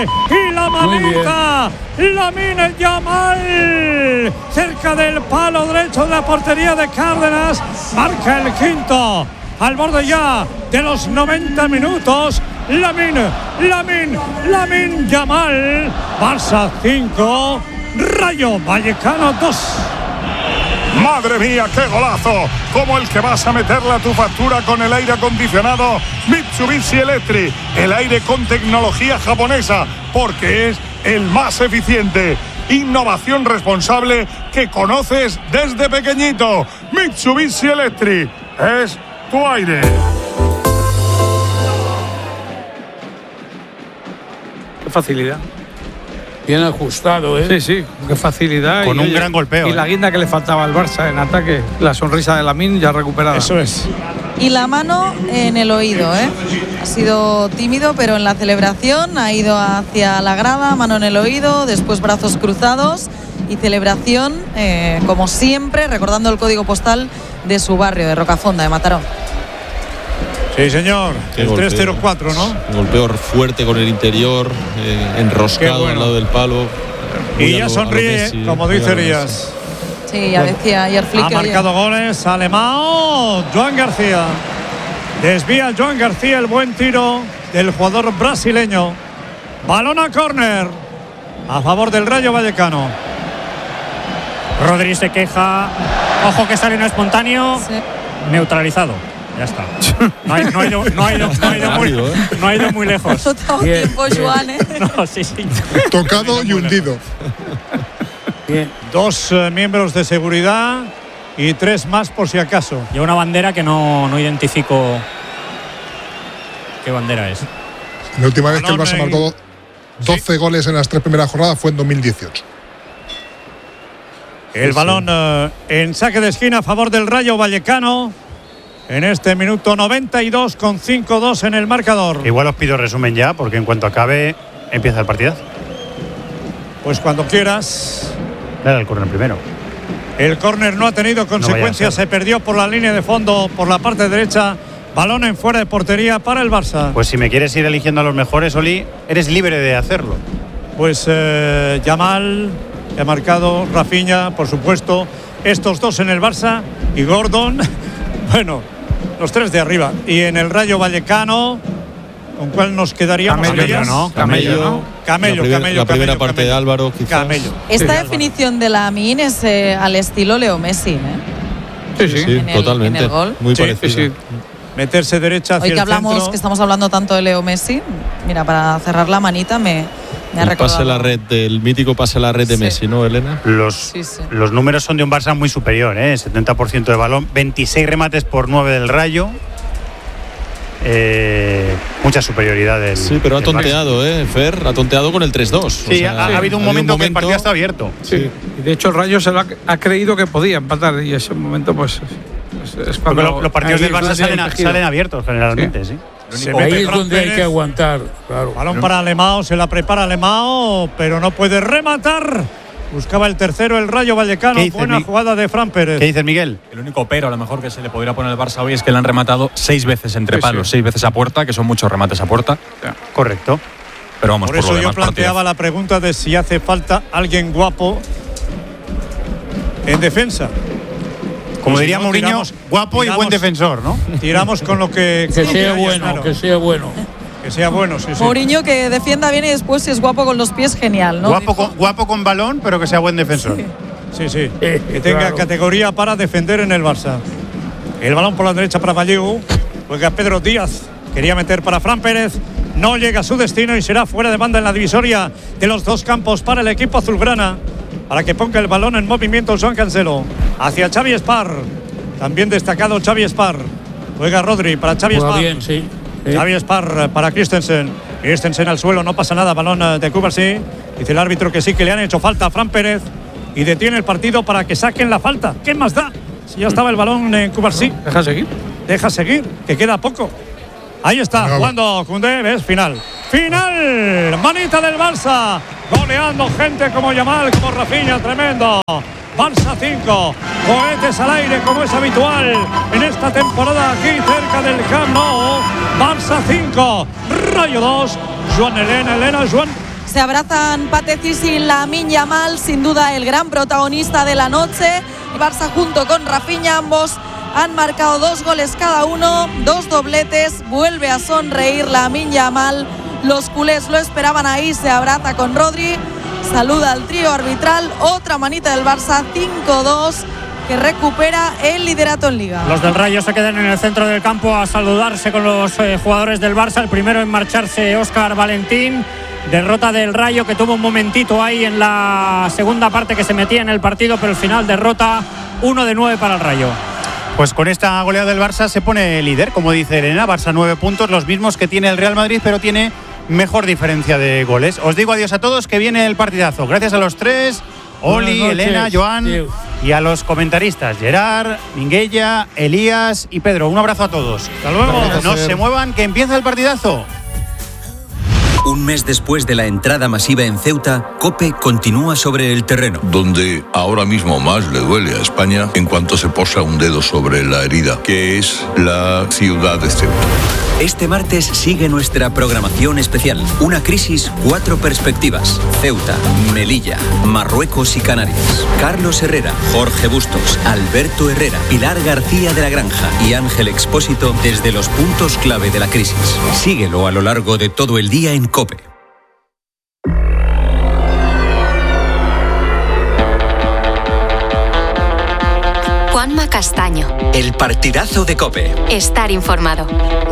aire y la manita. Lamine Yamal cerca del palo derecho de la portería de Cárdenas. Marca el quinto al borde ya de los 90 minutos. Lamine Yamal. Barça 5, Rayo Vallecano 2. ¡Madre mía, qué golazo! Como el que vas a meterle a tu factura con el aire acondicionado Mitsubishi Electric. El aire con tecnología japonesa, porque es el más eficiente. Innovación responsable que conoces desde pequeñito. Mitsubishi Electric es tu aire. Qué facilidad. Bien ajustado, ¿eh? Sí, qué facilidad. Con un gran golpeo. Y la guinda que le faltaba al Barça en ataque. La sonrisa de Lamine ya recuperada. Eso es. Y la mano en el oído, ¿eh? Ha sido tímido, pero en la celebración ha ido hacia la grada, mano en el oído, después brazos cruzados y celebración, como siempre, recordando el código postal de su barrio, de Rocafonda, de Mataró. Sí, señor. El golpeo, 304, ¿no? Un golpeo fuerte con el interior, enroscado al lado del palo. Y ya sonríe, Messi, como dice Elías. Sí, ya decía ayer Flick. Ha marcado goles Alemão, Joan García. Desvía Joan García el buen tiro del jugador brasileño. Balón a córner a favor del Rayo Vallecano. Rodri se queja. Ojo que sale no espontáneo. Sí. Neutralizado. Ya está. No ha ido muy lejos. Otro tiempo, Joan, ¿eh? No, sí. Tocado y hundido. Bien. 2 miembros de seguridad y 3 más por si acaso. Lleva una bandera que no identifico qué bandera es. La última vez que el Barça marcó 12 goles en las 3 primeras jornadas fue en 2018. El balón en saque de esquina a favor del Rayo Vallecano. En este minuto 92 con 5-2 en el marcador. Igual os pido resumen ya, porque en cuanto acabe empieza el partido. Pues cuando quieras. Dale al córner primero. El córner no ha tenido consecuencias, se perdió por la línea de fondo, por la parte derecha. Balón en fuera de portería para el Barça. Pues si me quieres ir eligiendo a los mejores, Oli, eres libre de hacerlo. Pues Yamal, que ha marcado, Rafinha, por supuesto. Estos 2 en el Barça y Gordon. Bueno, los 3 de arriba. Y en el Rayo Vallecano, ¿con cuál nos quedaríamos? Camello, la primera parte de Álvaro, quizás. Camello. Esta definición de Lamine es al estilo Leo Messi, ¿eh? Sí, totalmente. En el gol. Muy parecido. Sí. Meterse derecha hacia Hoy que el centro. que estamos hablando tanto de Leo Messi, mira, para cerrar la manita me ha recordado. Pase la red del mítico pase la red de Messi, ¿no, Elena? Sí. Los números son de un Barça muy superior, 70% de balón, 26 remates por 9 del Rayo. Mucha superioridad del. Sí, pero ha tonteado, Fer, ha tonteado con el 3-2. Sí, o sea, ha habido un momento que el partido está abierto. Sí. Y de hecho el Rayo ha creído que podía empatar y ese momento pues es cuando los partidos del Barça salen abiertos generalmente, sí. Ahí es donde hay que aguantar, claro. Balón para Alemão, se la prepara Alemão, pero no puede rematar. Buscaba el tercero el Rayo Vallecano. Buena jugada de Fran Pérez. ¿Qué dices, Miguel? El único pero a lo mejor que se le podría poner al Barça hoy es que le han rematado 6 veces entre palos, 6 veces a puerta, que son muchos remates a puerta. Correcto. Pero vamos, por eso lo yo demás, planteaba la pregunta de si hace falta alguien guapo en defensa. Como diría Mourinho, guapo y buen defensor, ¿no? Tiramos con lo que sea bueno, claro. Que sea bueno. Que sea bueno, sí. Mourinho que defienda bien y después si es guapo con los pies, genial, ¿no? Guapo con balón, pero que sea buen defensor. Sí. Que tenga categoría para defender en el Barça. El balón por la derecha para Vallejo. Juega Pedro Díaz. Quería meter para Fran Pérez. No llega a su destino y será fuera de banda en la divisoria de los 2 campos para el equipo azulgrana. Para que ponga el balón en movimiento Joan Cancelo. Hacia Xavi Espar. También destacado Xavi Espar. Juega Rodri para Xavi Espar. Bien, sí. Xavi Espar para Christensen. Christensen al suelo, no pasa nada. Balón de Cubarsí. Dice el árbitro que sí, que le han hecho falta a Fran Pérez. Y detiene el partido para que saquen la falta. ¿Qué más da? Si ya estaba el balón en Cubarsí. Deja seguir, que queda poco. Ahí está, jugando Koundé, ¿ves? Final. Manita del Barça. Goleando gente como Yamal, como Rafinha, tremendo. Barça 5, cohetes al aire como es habitual en esta temporada aquí cerca del Camp Nou. Barça 5, Rayo 2, Joan Elena, Joan. Se abrazan Patecís y Lamine Yamal, sin duda el gran protagonista de la noche. El Barça junto con Rafinha, ambos han marcado 2 goles cada uno, 2 dobletes. Vuelve a sonreír Lamine Yamal. Los culés lo esperaban ahí, se abraza con Rodri. Saluda al trío arbitral. Otra manita del Barça, 5-2, que recupera el liderato en Liga. Los del Rayo se quedan en el centro del campo a saludarse con los jugadores del Barça. El primero en marcharse, Óscar Valentín. Derrota del Rayo, que tuvo un momentito ahí en la segunda parte que se metía en el partido, pero al final derrota 1-9 para el Rayo. Pues con esta goleada del Barça se pone líder, como dice Elena. Barça 9 puntos, los mismos que tiene el Real Madrid, pero tiene mejor diferencia de goles. Os digo adiós a todos, que viene el partidazo. Gracias a los tres, Oli, Elena, Joan, y a los comentaristas, Gerard, Minguella, Elías y Pedro. Un abrazo a todos. Hasta luego. No se muevan, que empieza el partidazo. Un mes después de la entrada masiva en Ceuta, COPE continúa sobre el terreno. Donde ahora mismo más le duele a España en cuanto se posa un dedo sobre la herida, que es la ciudad de Ceuta. Este martes sigue nuestra programación especial. Una crisis, 4 perspectivas. Ceuta, Melilla, Marruecos y Canarias. Carlos Herrera, Jorge Bustos, Alberto Herrera, Pilar García de la Granja y Ángel Expósito desde los puntos clave de la crisis. Síguelo a lo largo de todo el día en COPE. Juanma Castaño. El partidazo de COPE. Estar informado.